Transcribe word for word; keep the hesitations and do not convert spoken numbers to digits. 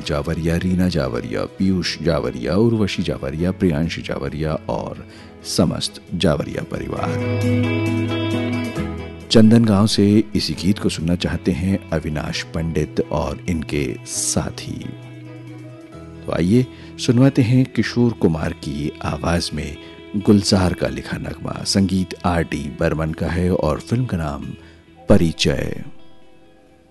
जावरिया, रीना जावरिया, पीयूष जावरिया, उर्वशी जावरिया, प्रियांश जावरिया और समस्त जावरिया परिवार। चंदन गांव से इसी गीत को सुनना चाहते हैं अविनाश पंडित और इनके साथी। तो आइए सुनवाते हैं किशोर कुमार की आवाज में गुलजार का लिखा नगमा। संगीत आर डी बर्मन का है और फिल्म का नाम परिचय।